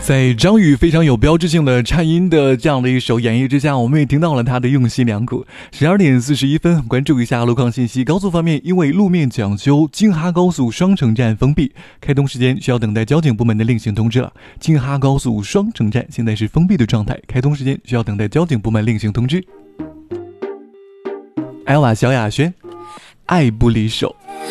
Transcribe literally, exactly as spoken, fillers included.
在张宇非常有标志性的颤音的这样的一首演绎之下，我们也听到了他的用心良苦。十二点四十一分，关注一下路况信息。高速方面，因为路面讲修，京哈高速双城站封闭，开通时间需要等待交警部门的另行通知了。京哈高速双城站现在是封闭的状态，开通时间需要等待交警部门另行通知。艾娃小雅轩，爱不离手。